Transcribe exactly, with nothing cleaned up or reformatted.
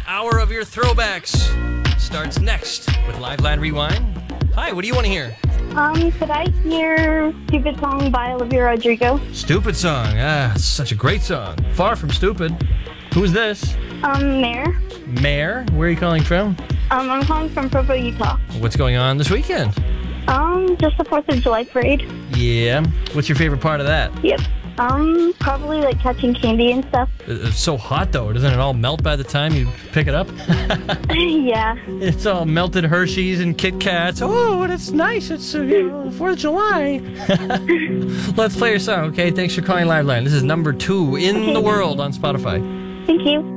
hour of your throwbacks starts next with Liveline Rewind. Hi, what do you want to hear? Um, could I hear Stupid Song by Olivia Rodrigo? Stupid song. Ah, such a great song. Far from stupid. Who's this? Um, Mayor. Mayor? Where are you calling from? Um, I'm calling from Provo, Utah. What's going on this weekend? Um, just the fourth of July parade. Yeah. What's your favorite part of that? Yep. Um, probably like catching candy and stuff. It's so hot, though. Doesn't it all melt by the time you pick it up? Yeah. It's all melted Hershey's and Kit Kats. Oh, and it's nice. It's, uh, you know, fourth of July. Let's play your song, okay? Thanks for calling Liveline. This is number two in Okay. the world on Spotify. Thank you.